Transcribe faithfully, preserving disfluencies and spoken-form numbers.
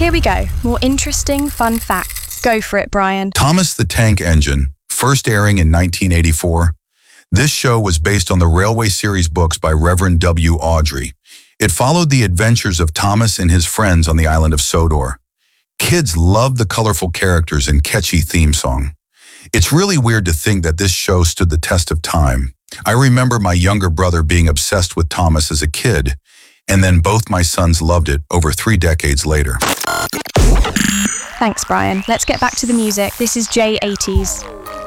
Here we go. More interesting, fun facts. Go for it, Brian. Thomas the Tank Engine, first airing in nineteen eighty-four. This show was based on the Railway series books by Reverend W. Awdry. It followed the adventures of Thomas and his friends on the island of Sodor. Kids loved the colorful characters and catchy theme song. It's really weird to think that this show stood the test of time. I remember my younger brother being obsessed with Thomas as a kid, and then both my sons loved it over three decades later. Thanks, Brian. Let's get back to the music. This is J eighties.